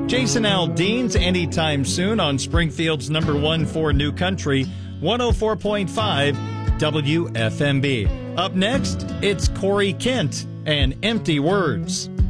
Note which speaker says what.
Speaker 1: Jason Aldean's Anytime Soon on Springfield's #1 for New Country, 104.5 WFMB. Up next, it's Corey Kent and Empty Words.